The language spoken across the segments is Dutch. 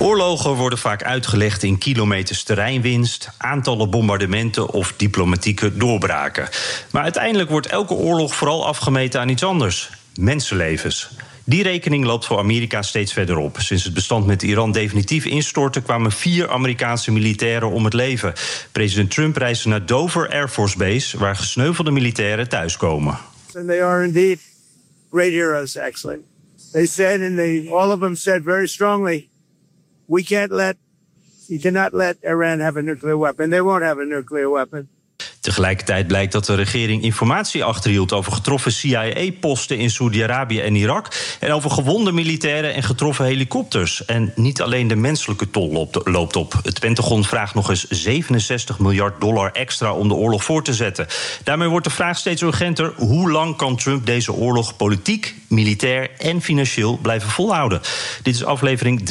Oorlogen worden vaak uitgelegd in kilometers terreinwinst, aantallen bombardementen of diplomatieke doorbraken. Maar uiteindelijk wordt elke oorlog vooral afgemeten aan iets anders: mensenlevens. Die rekening loopt voor Amerika steeds verder op. Sinds het bestand met Iran definitief instortte, kwamen 4 Amerikaanse militairen om het leven. President Trump reisde naar Dover Air Force Base, waar gesneuvelde militairen thuiskomen. And they are indeed great heroes, actually. They said, and all of them said very strongly, you cannot let Iran have a nuclear weapon. They won't have a nuclear weapon. Tegelijkertijd blijkt dat de regering informatie achterhield over getroffen CIA-posten in Saoedi-Arabië en Irak en over gewonde militairen en getroffen helikopters. En niet alleen de menselijke tol loopt op. Het Pentagon vraagt nog eens $67 miljard extra om de oorlog voor te zetten. Daarmee wordt de vraag steeds urgenter: hoe lang kan Trump deze oorlog politiek, militair en financieel blijven volhouden? Dit is aflevering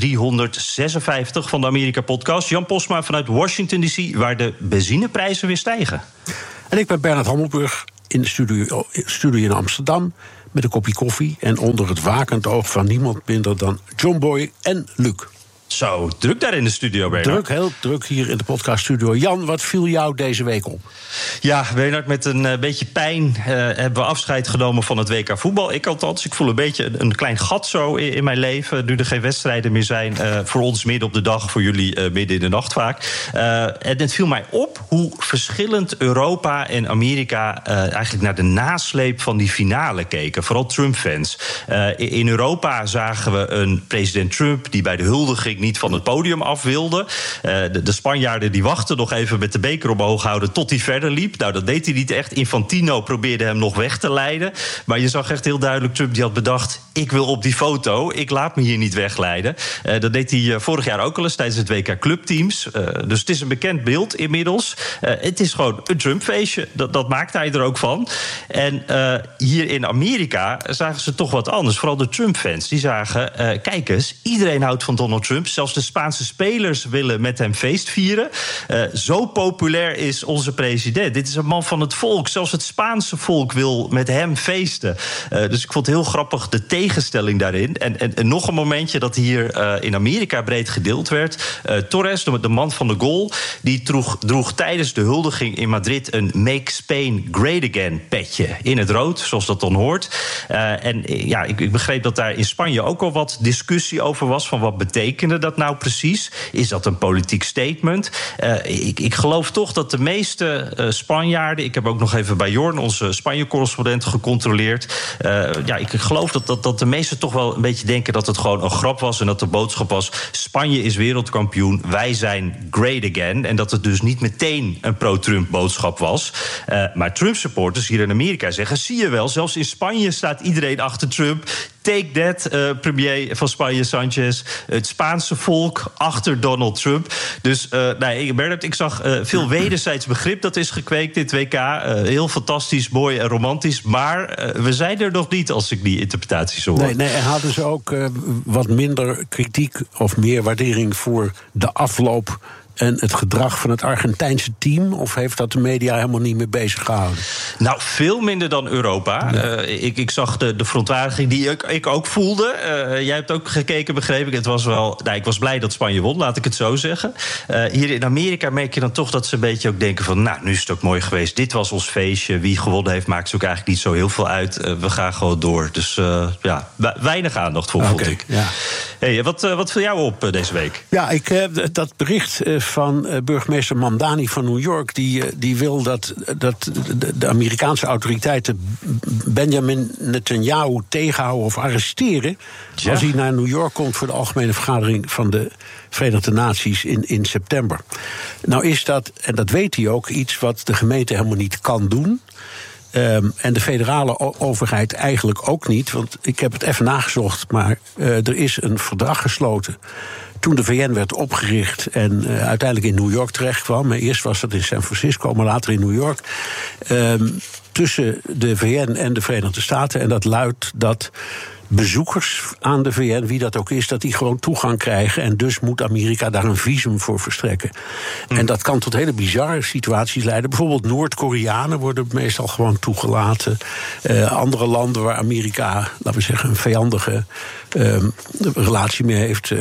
356 van de Amerika-podcast. Jan Posma vanuit Washington D.C., waar de benzineprijzen weer stijgen. En ik ben Bernard Hammelburg in de studio in Amsterdam met een kopje koffie en onder het wakend oog van niemand minder dan John Boy en Luc. Zo, druk daar in de studio, Bernard. Heel druk hier in de podcaststudio. Jan, wat viel jou deze week op? Ja, Bernard, met een beetje pijn hebben we afscheid genomen van het WK voetbal. Ik althans, ik voel een beetje een klein gat zo in mijn leven, nu er geen wedstrijden meer zijn. Voor ons midden op de dag, voor jullie midden in de nacht vaak. En het viel mij op hoe verschillend Europa en Amerika eigenlijk naar de nasleep van die finale keken. Vooral Trump-fans. In Europa zagen we een president Trump die bij de huldiging niet van het podium af wilde. De Spanjaarden die wachten nog even met de beker omhoog houden tot hij verder liep. Nou, dat deed hij niet echt. Infantino probeerde hem nog weg te leiden. Maar je zag echt heel duidelijk, Trump die had bedacht: ik wil op die foto, ik laat me hier niet wegleiden. Dat deed hij vorig jaar ook al eens tijdens het WK Clubteams. Dus het is een bekend beeld inmiddels. Het is gewoon een Trump-feestje. Dat maakt hij er ook van. En hier in Amerika zagen ze toch wat anders. Vooral de Trump-fans. Die zagen, kijk eens, iedereen houdt van Donald Trump. Zelfs de Spaanse spelers willen met hem feest vieren. Zo populair is onze president. Dit is een man van het volk. Zelfs het Spaanse volk wil met hem feesten. Dus ik vond het heel grappig, de tegenstelling daarin. En nog een momentje dat hier in Amerika breed gedeeld werd. Torres, de man van de goal, die droeg tijdens de huldiging in Madrid een Make Spain Great Again petje. In het rood, zoals dat dan hoort. Ik begreep dat daar in Spanje ook al wat discussie over was. Van wat betekende dat nou precies? Is dat een politiek statement? Ik geloof toch dat de meeste Spanjaarden... Ik heb ook nog even bij Jorn, onze Spanje-correspondent, gecontroleerd. Ik geloof dat de meesten toch wel een beetje denken dat het gewoon een grap was en dat de boodschap was: Spanje is wereldkampioen, wij zijn great again. En dat het dus niet meteen een pro-Trump boodschap was. Maar Trump-supporters hier in Amerika zeggen: zie je wel, zelfs in Spanje staat iedereen achter Trump. Take that, premier van Spanje, Sanchez. Het Spaanse volk achter Donald Trump. Dus Bernard, ik zag veel wederzijds begrip dat is gekweekt dit WK. Heel fantastisch, mooi en romantisch. Maar we zijn er nog niet, als ik die interpretatie zo hoor. Nee, en hadden ze ook wat minder kritiek of meer waardering voor de afloop en het gedrag van het Argentijnse team? Of heeft dat de media helemaal niet meer bezig gehouden? Nou, veel minder dan Europa. Ja. Ik zag de verontwaardiging die ik ook voelde. Jij hebt ook gekeken, begreep ik. Het was wel, ik was blij dat Spanje won, laat ik het zo zeggen. Hier in Amerika merk je dan toch dat ze een beetje ook denken van: nu is het ook mooi geweest. Dit was ons feestje. Wie gewonnen heeft, maakt ze ook eigenlijk niet zo heel veel uit. We gaan gewoon door. Dus weinig aandacht voor, vond ik. Ja. Hey, wat viel jou op deze week? Ja, dat bericht van burgemeester Mamdani van New York, die wil dat de Amerikaanse autoriteiten Benjamin Netanyahu tegenhouden of arresteren als hij naar New York komt voor de algemene vergadering van de Verenigde Naties in september. Nou is dat, en dat weet hij ook, iets wat de gemeente helemaal niet kan doen. En de federale overheid eigenlijk ook niet. Want ik heb het even nagezocht, maar er is een verdrag gesloten toen de VN werd opgericht en uiteindelijk in New York terecht kwam. Eerst was dat in San Francisco, maar later in New York. Tussen de VN en de Verenigde Staten. En dat luidt dat bezoekers aan de VN, wie dat ook is, dat die gewoon toegang krijgen. En dus moet Amerika daar een visum voor verstrekken. En dat kan tot hele bizarre situaties leiden. Bijvoorbeeld Noord-Koreanen worden meestal gewoon toegelaten. Andere landen waar Amerika, laten we zeggen, een vijandige relatie mee heeft.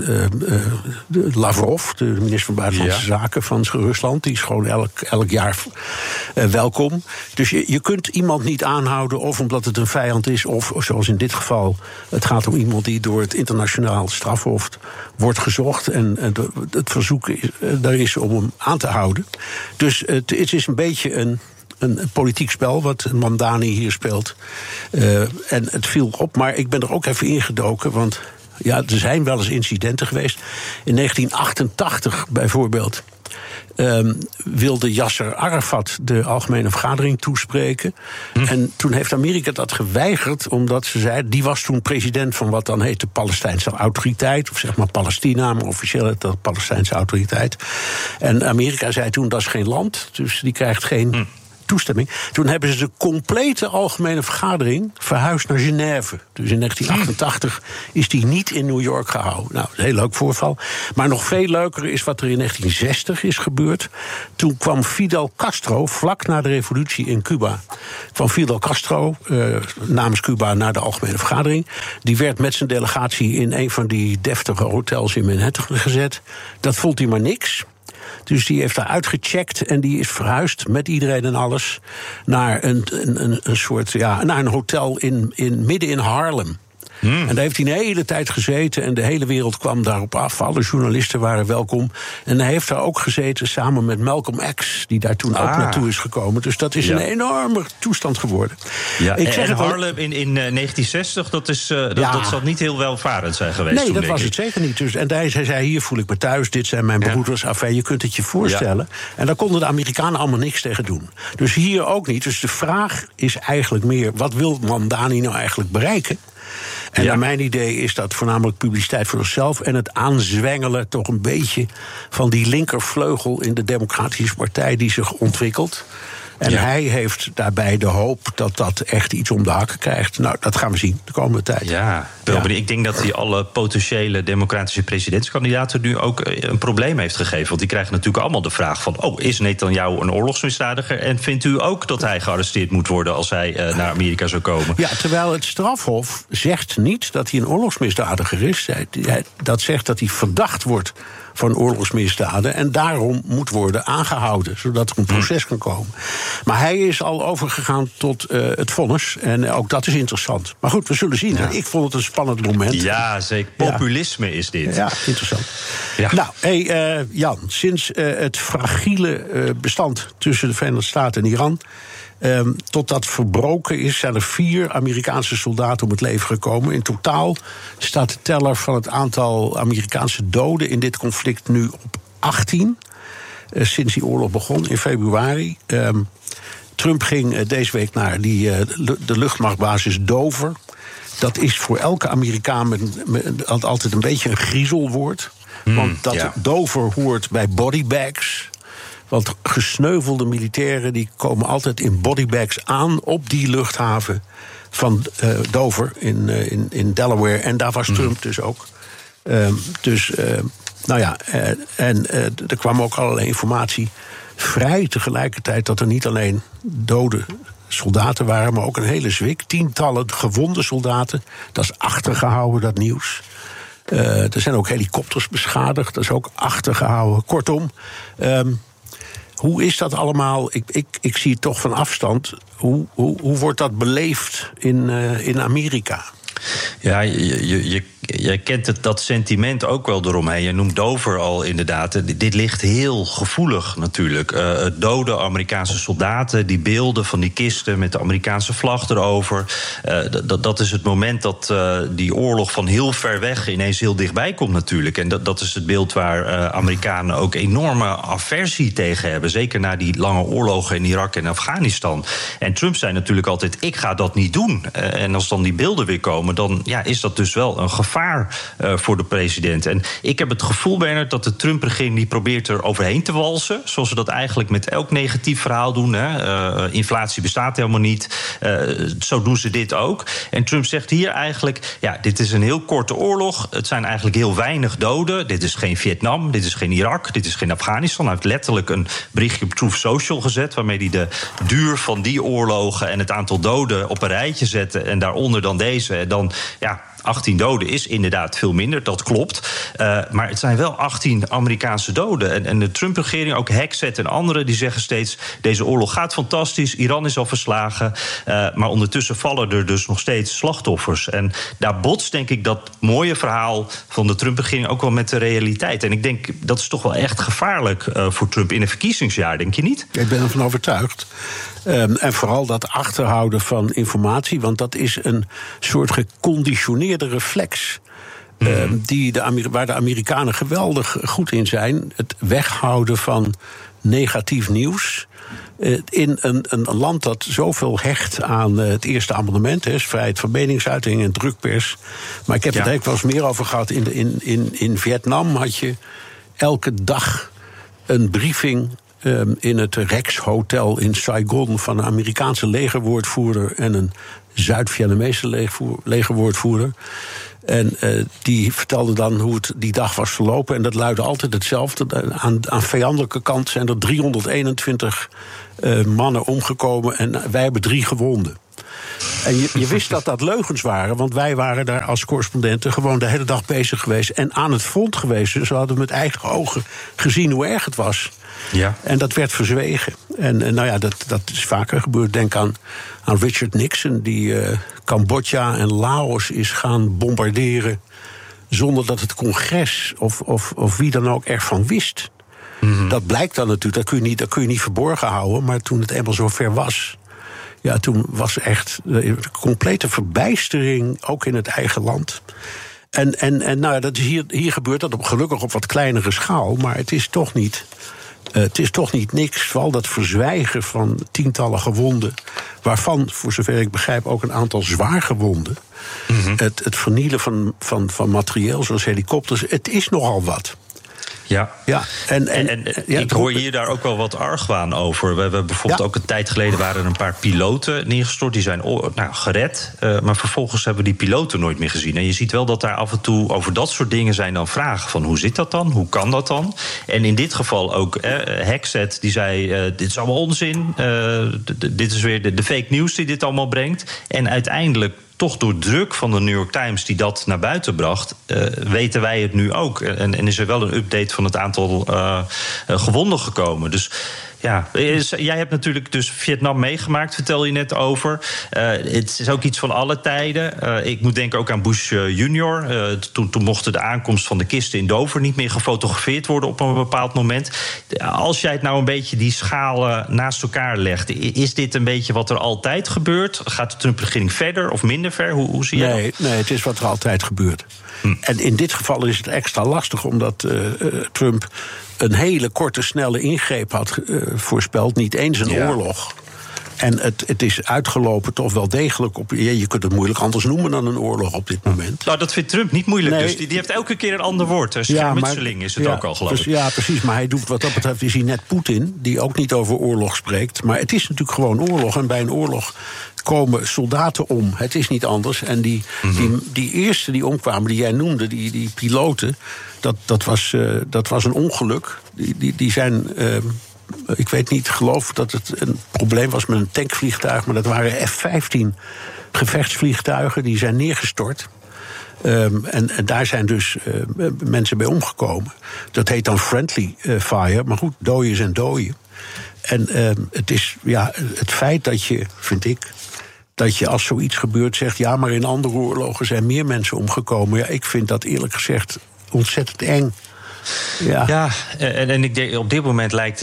Lavrov, de minister van Buitenlandse Zaken van Rusland, die is gewoon elk jaar welkom. Dus je kunt iemand niet aanhouden of omdat het een vijand is, of zoals in dit geval, het gaat om iemand die door het internationaal strafhof wordt gezocht. En het verzoek daar is om hem aan te houden. Dus het is een beetje een politiek spel wat Mamdani hier speelt. En het viel op, maar ik ben er ook even ingedoken, want ja, er zijn wel eens incidenten geweest. In 1988 bijvoorbeeld wilde Yasser Arafat de Algemene Vergadering toespreken. En toen heeft Amerika dat geweigerd, omdat ze zei, die was toen president van wat dan heet de Palestijnse Autoriteit, of zeg maar Palestina, maar officieel heet dat Palestijnse Autoriteit. En Amerika zei toen, dat is geen land, dus die krijgt geen toestemming. Toen hebben ze de complete Algemene Vergadering verhuisd naar Genève. Dus in 1988 is die niet in New York gehouden. Nou, een heel leuk voorval. Maar nog veel leuker is wat er in 1960 is gebeurd. Toen kwam Fidel Castro, vlak na de revolutie in Cuba, kwam Fidel Castro namens Cuba naar de Algemene Vergadering. Die werd met zijn delegatie in een van die deftige hotels in Manhattan gezet. Dat vond hij maar niks. Dus die heeft daar uitgecheckt en die is verhuisd met iedereen en alles naar een soort, naar een hotel midden in Harlem. En daar heeft hij een hele tijd gezeten en de hele wereld kwam daarop af. Alle journalisten waren welkom. En hij heeft daar ook gezeten samen met Malcolm X, die daar toen ook naartoe is gekomen. Dus dat is een enorme toestand geworden. Ja, ik zeg het Harlem in 1960, dat zal niet heel welvarend zijn geweest. Nee, toen, dat was het zeker niet. Dus, en hij zei, hier voel ik me thuis, dit zijn mijn broeders. Enfin, je kunt het je voorstellen. Ja. En daar konden de Amerikanen allemaal niks tegen doen. Dus hier ook niet. Dus de vraag is eigenlijk meer, wat wil Mamdani nou eigenlijk bereiken? En naar mijn idee is dat voornamelijk publiciteit voor zichzelf en het aanzwengelen toch een beetje van die linkervleugel in de Democratische Partij die zich ontwikkelt. En hij heeft daarbij de hoop dat dat echt iets om de hakken krijgt. Nou, dat gaan we zien de komende tijd. Ja. Ik denk dat hij alle potentiële democratische presidentskandidaten nu ook een probleem heeft gegeven. Want die krijgen natuurlijk allemaal de vraag van, is Netanyahu een oorlogsmisdadiger? En vindt u ook dat hij gearresteerd moet worden als hij naar Amerika zou komen? Ja, terwijl het strafhof zegt niet dat hij een oorlogsmisdadiger is. Dat zegt dat hij verdacht wordt van oorlogsmisdaden en daarom moet worden aangehouden, zodat er een proces kan komen. Maar hij is al overgegaan tot het vonnis en ook dat is interessant. Maar goed, we zullen zien. Ja. Ik vond het een spannend moment. Ja, zeker. Populisme is dit. Ja, interessant. Ja. Nou, Jan, sinds het fragiele bestand tussen de Verenigde Staten en Iran tot dat verbroken is, zijn er 4 Amerikaanse soldaten om het leven gekomen. In totaal staat de teller van het aantal Amerikaanse doden in dit conflict nu op 18. Sinds die oorlog begon in februari. Trump ging deze week naar de luchtmachtbasis Dover. Dat is voor elke Amerikaan altijd een beetje een griezelwoord. Want Dover hoort bij bodybags. Want gesneuvelde militairen die komen altijd in bodybags aan op die luchthaven van Dover in Delaware. En daar was Trump dus ook. Er kwam ook allerlei informatie vrij tegelijkertijd dat er niet alleen dode soldaten waren, maar ook een hele zwik. Tientallen gewonde soldaten. Dat is achtergehouden, dat nieuws. Er zijn ook helikopters beschadigd. Dat is ook achtergehouden. Kortom, hoe is dat allemaal? Ik zie het toch van afstand. Hoe wordt dat beleefd in Amerika? Ja, jij kent dat sentiment ook wel eromheen. Je noemt Dover al inderdaad. Dit ligt heel gevoelig natuurlijk. Dode Amerikaanse soldaten, die beelden van die kisten met de Amerikaanse vlag erover. Dat is het moment dat die oorlog van heel ver weg ineens heel dichtbij komt natuurlijk. En dat is het beeld waar Amerikanen ook enorme aversie tegen hebben. Zeker na die lange oorlogen in Irak en Afghanistan. En Trump zei natuurlijk altijd, ik ga dat niet doen. En als dan die beelden weer komen, dan is dat dus wel een gevaar gevaar voor de president. En ik heb het gevoel, Bernard, dat de Trump-regering die probeert er overheen te walsen, zoals ze dat eigenlijk met elk negatief verhaal doen. Inflatie bestaat helemaal niet. Zo doen ze dit ook. En Trump zegt hier eigenlijk, ja, dit is een heel korte oorlog. Het zijn eigenlijk heel weinig doden. Dit is geen Vietnam, dit is geen Irak, dit is geen Afghanistan. Hij heeft letterlijk een berichtje op Truth Social gezet, waarmee hij de duur van die oorlogen en het aantal doden op een rijtje zette. En daaronder dan deze. En dan, ja, 18 doden is inderdaad veel minder, dat klopt. Maar het zijn wel 18 Amerikaanse doden. En de Trump-regering, ook Hexet en anderen, die zeggen steeds, deze oorlog gaat fantastisch, Iran is al verslagen. Maar ondertussen vallen er dus nog steeds slachtoffers. En daar botst, denk ik, dat mooie verhaal van de Trump-regering ook wel met de realiteit. En ik denk, dat is toch wel echt gevaarlijk voor Trump in een verkiezingsjaar, denk je niet? Ik ben ervan overtuigd. En vooral dat achterhouden van informatie, want dat is een soort geconditioneerde reflex. Waar de Amerikanen geweldig goed in zijn. Het weghouden van negatief nieuws. In een land dat zoveel hecht aan het Eerste Amendement, vrijheid van meningsuiting en drukpers. Maar ik heb het eigenlijk wel eens meer over gehad. In Vietnam had je elke dag een briefing in het Rex Hotel in Saigon van een Amerikaanse legerwoordvoerder en een Zuid-Vietnamese legerwoordvoerder. En die vertelde dan hoe het die dag was verlopen. En dat luidde altijd hetzelfde. Aan vijandelijke kant zijn er 321 mannen omgekomen en wij hebben 3 gewonden. En je wist dat dat leugens waren, want wij waren daar als correspondenten gewoon de hele dag bezig geweest en aan het front geweest. Dus we hadden met eigen ogen gezien hoe erg het was. Ja. En dat werd verzwegen. En nou ja, dat is vaker gebeurd. Denk aan Richard Nixon, die Cambodja en Laos is gaan bombarderen zonder dat het congres of wie dan ook ervan wist. Mm-hmm. Dat blijkt dan natuurlijk, dat kun je niet verborgen houden, maar toen het eenmaal zover was, ja, toen was echt complete verbijstering, ook in het eigen land. En nou ja, dat is hier gebeurt dat gelukkig op wat kleinere schaal, maar het is toch niet. Het is toch niet niks, vooral dat verzwijgen van tientallen gewonden, waarvan, voor zover ik begrijp, ook een aantal zwaar gewonden. Mm-hmm. Het vernielen van materieel, zoals helikopters, het is nogal wat. Ja, ik hoor hier daar ook wel wat argwaan over. We hebben bijvoorbeeld ook een tijd geleden waren er een paar piloten neergestort. Die zijn gered, maar vervolgens hebben we die piloten nooit meer gezien. En je ziet wel dat daar af en toe over dat soort dingen zijn dan vragen van hoe zit dat dan? Hoe kan dat dan? En in dit geval ook Hexet, die zei dit is allemaal onzin. Dit is weer de fake news die dit allemaal brengt. En uiteindelijk, toch door druk van de New York Times die dat naar buiten bracht, weten wij het nu ook. En is er wel een update van het aantal gewonden gekomen. Dus ja, jij hebt natuurlijk dus Vietnam meegemaakt, vertel je net over. Het is ook iets van alle tijden. Ik moet denken ook aan Bush junior. Toen mochten de aankomst van de kisten in Dover niet meer gefotografeerd worden op een bepaald moment. Als jij het nou een beetje die schalen naast elkaar legt, is dit een beetje wat er altijd gebeurt? Gaat de Trump-regering verder of minder ver? Hoe zie je dat? Nee, het is wat er altijd gebeurt. En in dit geval is het extra lastig, omdat Trump een hele korte, snelle ingreep had voorspeld. Niet eens een oorlog. En het is uitgelopen toch wel degelijk op. Je kunt het moeilijk anders noemen dan een oorlog op dit moment. Nou, dat vindt Trump niet moeilijk. Nee. Dus die heeft elke keer een ander woord. Schermutseling is het ook al, geloof ik. Ja, precies. Maar hij doet, wat dat betreft is hij net Poetin, die ook niet over oorlog spreekt. Maar het is natuurlijk gewoon oorlog. En bij een oorlog komen soldaten om. Het is niet anders. En die eerste die omkwamen, die jij noemde, die piloten, dat was een ongeluk. Die zijn. Ik weet niet, geloof dat het een probleem was met een tankvliegtuig, maar dat waren F-15 gevechtsvliegtuigen, die zijn neergestort. En daar zijn dus mensen bij omgekomen. Dat heet dan friendly fire, maar goed, dooien zijn dooien. En het is het feit dat je, vind ik, dat je als zoiets gebeurt zegt, ja, maar in andere oorlogen zijn meer mensen omgekomen. Ja, ik vind dat eerlijk gezegd ontzettend eng. Ja, en ik denk, op dit moment lijkt het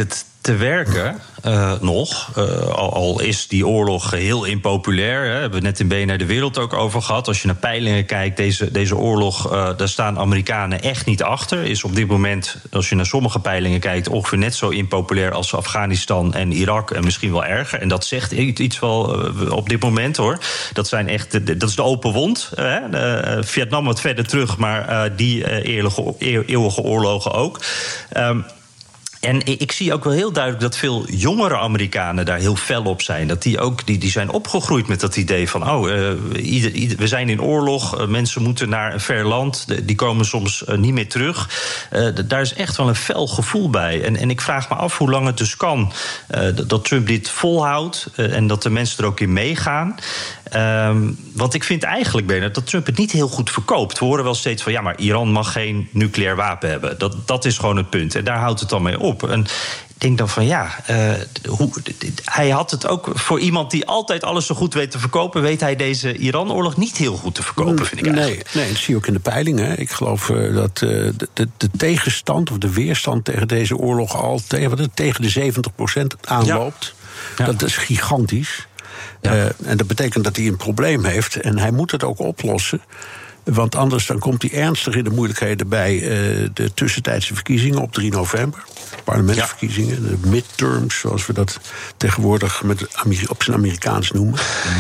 te werken, nog. Al is die oorlog heel impopulair. Hè, hebben we net in BNR De Wereld ook over gehad. Als je naar peilingen kijkt, deze oorlog, daar staan Amerikanen echt niet achter. Is op dit moment, als je naar sommige peilingen kijkt, ongeveer net zo impopulair als Afghanistan en Irak. En misschien wel erger. En dat zegt iets wel op dit moment, hoor. Dat is de open wond. Vietnam wat verder terug, maar die eeuwige oorlogen ook. En ik zie ook wel heel duidelijk dat veel jongere Amerikanen daar heel fel op zijn. Dat die zijn opgegroeid met dat idee van we zijn in oorlog, mensen moeten naar een ver land, die komen soms niet meer terug. Daar is echt wel een fel gevoel bij. En ik vraag me af hoe lang het dus kan dat Trump dit volhoudt en dat de mensen er ook in meegaan. Want ik vind eigenlijk, Bernard, dat Trump het niet heel goed verkoopt. We horen wel steeds van, ja, maar Iran mag geen nucleair wapen hebben. Dat is gewoon het punt. En daar houdt het dan mee op. En ik denk dan van, hij had het ook voor iemand die altijd alles zo goed weet te verkopen, weet hij deze Iran-oorlog niet heel goed te verkopen, vind ik eigenlijk. Nee, dat zie je ook in de peilingen. Ik geloof dat de tegenstand of de weerstand tegen deze oorlog al tegen de 70% aanloopt. Ja. Dat is gigantisch. Ja. En dat betekent dat hij een probleem heeft. En hij moet het ook oplossen. Want anders dan komt hij ernstig in de moeilijkheden bij de tussentijdse verkiezingen op 3 november. Parlementsverkiezingen, de midterms, zoals we dat tegenwoordig op zijn Amerikaans noemen.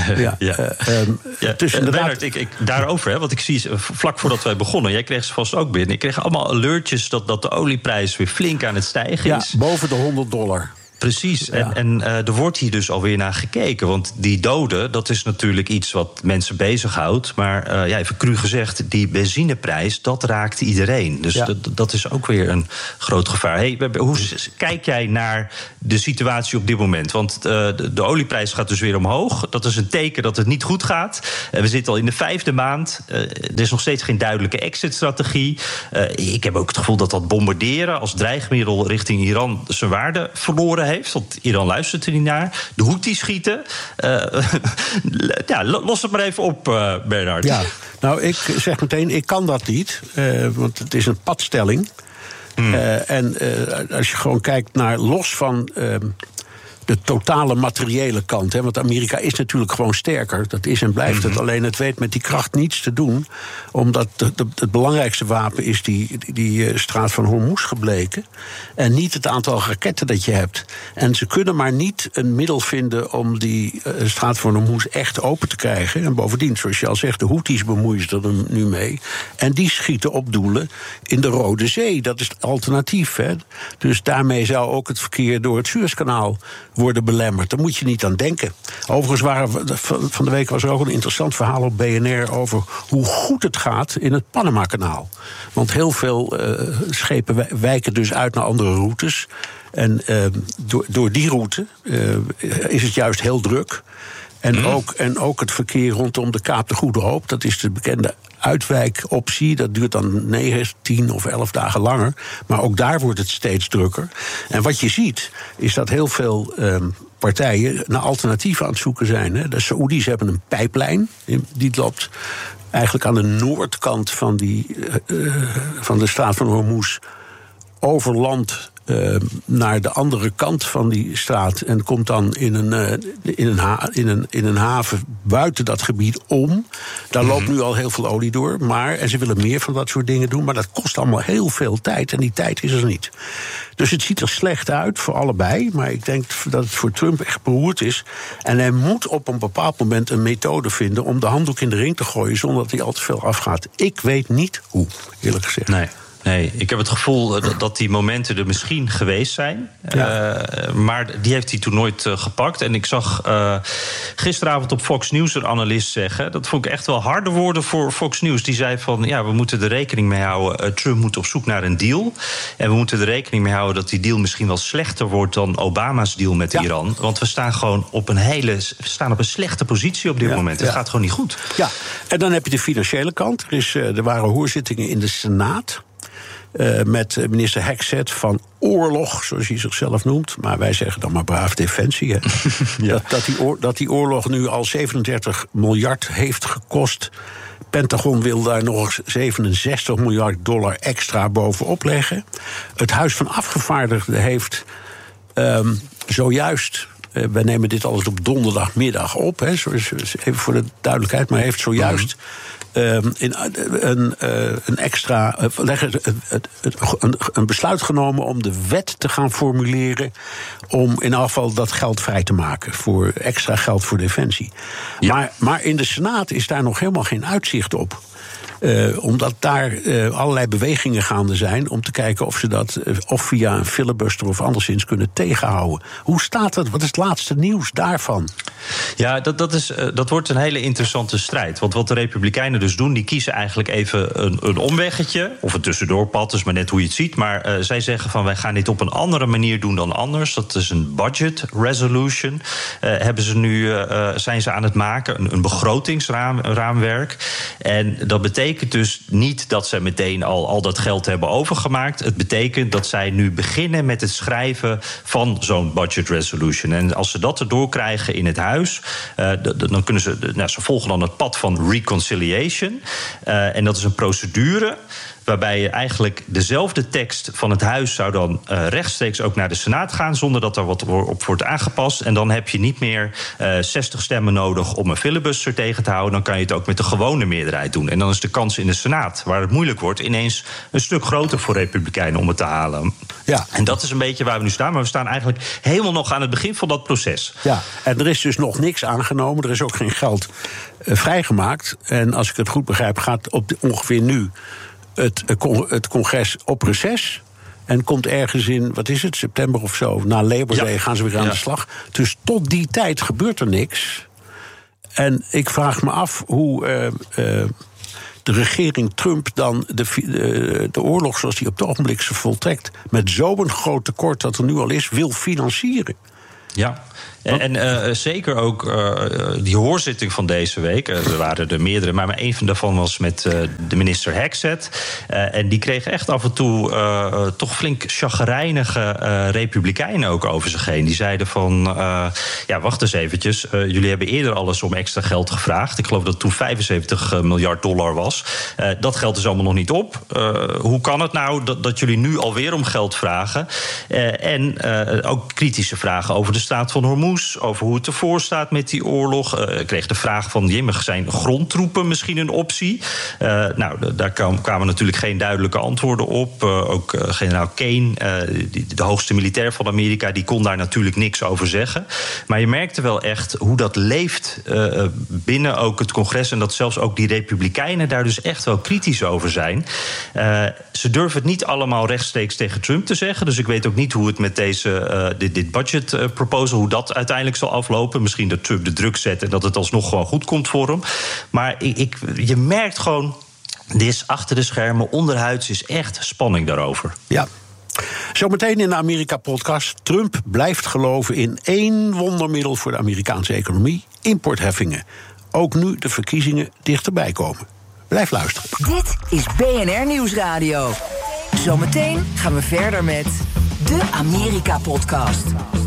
Dus inderdaad, daarover, want ik zie vlak voordat wij begonnen, jij kreeg ze vast ook binnen. Ik kreeg allemaal alertjes dat de olieprijs weer flink aan het stijgen is. Ja, boven de $100. Precies, ja. En er wordt hier dus alweer naar gekeken. Want die doden, dat is natuurlijk iets wat mensen bezighoudt. Maar even cru gezegd, die benzineprijs, dat raakt iedereen. Dus dat is ook weer een groot gevaar. Hoe kijk jij naar de situatie op dit moment? Want de olieprijs gaat dus weer omhoog. Dat is een teken dat het niet goed gaat. We zitten al in de 5e maand. Er is nog steeds geen duidelijke exit-strategie. Ik heb ook het gevoel dat bombarderen als dreigmiddel richting Iran zijn waarde verloren heeft. Want Iran luistert er niet naar. De Houthis schieten. Los het maar even op, Bernard. Ja, nou, ik zeg meteen, ik kan dat niet. Want het is een padstelling. En als je gewoon kijkt naar los van de totale materiële kant. Want Amerika is natuurlijk gewoon sterker. Dat is en blijft het. Alleen het weet met die kracht niets te doen. Omdat het belangrijkste wapen is die straat van Hormuz gebleken. En niet het aantal raketten dat je hebt. En ze kunnen maar niet een middel vinden om die straat van Hormuz echt open te krijgen. En bovendien, zoals je al zegt, de Houthis bemoeien zich er nu mee. En die schieten op doelen in de Rode Zee. Dat is het alternatief. Dus daarmee zou ook het verkeer door het Suezkanaal worden belemmerd. Daar moet je niet aan denken. Overigens van de week was er ook een interessant verhaal op BNR over hoe goed het gaat in het Panama-kanaal. Want heel veel schepen wijken dus uit naar andere routes. En door die route is het juist heel druk. En ook het verkeer rondom de Kaap de Goede Hoop, dat is de bekende uitwijkoptie. Dat duurt dan 9, 10 of 11 dagen langer. Maar ook daar wordt het steeds drukker. En wat je ziet, is dat heel veel partijen naar alternatieven aan het zoeken zijn. De Saoedi's hebben een pijplijn. Die loopt eigenlijk aan de noordkant van de straat van Hormuz over land naar de andere kant van die straat en komt dan in een haven buiten dat gebied om. Daar loopt nu al heel veel olie door, en ze willen meer van dat soort dingen doen, maar dat kost allemaal heel veel tijd en die tijd is er niet. Dus het ziet er slecht uit voor allebei, maar ik denk dat het voor Trump echt beroerd is. En hij moet op een bepaald moment een methode vinden om de handdoek in de ring te gooien zonder dat hij al te veel afgaat. Ik weet niet hoe, eerlijk gezegd. Nee, ik heb het gevoel dat die momenten er misschien geweest zijn. Ja. Maar die heeft hij toen nooit gepakt. En ik zag gisteravond op Fox News een analist zeggen, dat vond ik echt wel harde woorden voor Fox News. Die zei van, we moeten er rekening mee houden. Trump moet op zoek naar een deal. En we moeten er rekening mee houden dat die deal misschien wel slechter wordt dan Obama's deal met Iran. Want we staan gewoon op een slechte positie op dit moment. Het gaat gewoon niet goed. Ja, en dan heb je de financiële kant. Er waren hoorzittingen in de Senaat. Met minister Hexet van oorlog, zoals hij zichzelf noemt. Maar wij zeggen dan maar braaf defensie. Ja. Dat die oorlog nu al 37 miljard heeft gekost. Pentagon wil daar nog $67 miljard extra bovenop leggen. Het Huis van Afgevaardigden heeft zojuist... wij nemen dit alles op donderdagmiddag op, hè, even voor de duidelijkheid... maar heeft zojuist een besluit genomen om de wet te gaan formuleren... om in afval dat geld vrij te maken voor extra geld voor defensie. Ja. Maar in de Senaat is daar nog helemaal geen uitzicht op. Omdat daar allerlei bewegingen gaande zijn... om te kijken of ze dat of via een filibuster of anderszins kunnen tegenhouden. Hoe staat het? Wat is het laatste nieuws daarvan? Ja, dat wordt een hele interessante strijd. Want wat de Republikeinen dus doen... die kiezen eigenlijk even een omweggetje... of een tussendoorpad, dus maar net hoe je het ziet. Maar zij zeggen van wij gaan dit op een andere manier doen dan anders. Dat is een budget resolution. Zijn ze aan het maken, een begrotingsraamwerk. En dat betekent dus niet dat zij meteen al dat geld hebben overgemaakt. Het betekent dat zij nu beginnen met het schrijven van zo'n budget resolution. En als ze dat erdoor krijgen in het huis, dan kunnen ze volgen dan het pad van reconciliation. En dat is een procedure waarbij je eigenlijk dezelfde tekst van het huis zou dan rechtstreeks ook naar de Senaat gaan, zonder dat er wat op wordt aangepast. En dan heb je niet meer 60 stemmen nodig om een filibuster tegen te houden. Dan kan je het ook met de gewone meerderheid doen. En dan is de kans in de Senaat, waar het moeilijk wordt, ineens een stuk groter voor Republikeinen om het te halen. Ja. En dat is een beetje waar we nu staan. Maar we staan eigenlijk helemaal nog aan het begin van dat proces. Ja, en er is dus nog niks aangenomen. Er is ook geen geld vrijgemaakt. En als ik het goed begrijp, gaat ongeveer nu het congres op reces. En komt ergens in, september of zo, na Labor Day gaan ze weer aan de slag. Dus tot die tijd gebeurt er niks. En ik vraag me af hoe de regering Trump dan de oorlog zoals die op het ogenblik ze voltrekt, met zo'n groot tekort dat er nu al is, wil financieren. Ja. En zeker ook die hoorzitting van deze week. Er waren er meerdere, maar een van daarvan was met de minister Hexet. En die kreeg echt af en toe toch flink chagrijnige republikeinen ook over zich heen. Die zeiden van, wacht eens eventjes. Jullie hebben eerder alles om extra geld gevraagd. Ik geloof dat het toen $75 miljard was. Dat geld is allemaal nog niet op. Hoe kan het nou dat jullie nu alweer om geld vragen? En ook kritische vragen over de staat van Hormuz, over hoe het ervoor staat met die oorlog. Ik kreeg de vraag van, zijn grondtroepen misschien een optie? Daar kwamen natuurlijk geen duidelijke antwoorden op. Ook generaal Kane, de hoogste militair van Amerika, die kon daar natuurlijk niks over zeggen. Maar je merkte wel echt hoe dat leeft binnen ook het congres, en dat zelfs ook die republikeinen daar dus echt wel kritisch over zijn. Ze durven het niet allemaal rechtstreeks tegen Trump te zeggen. Dus ik weet ook niet hoe het met dit budget proposal, hoe dat uiteindelijk zal aflopen. Misschien dat Trump de druk zet en dat het alsnog gewoon goed komt voor hem. Maar je merkt gewoon, dit achter de schermen, onderhuids is echt spanning daarover. Ja. Zometeen in de Amerika-podcast. Trump blijft geloven in één wondermiddel voor de Amerikaanse economie: importheffingen. Ook nu de verkiezingen dichterbij komen. Blijf luisteren. Dit is BNR Nieuwsradio. Zometeen gaan we verder met de Amerika-podcast.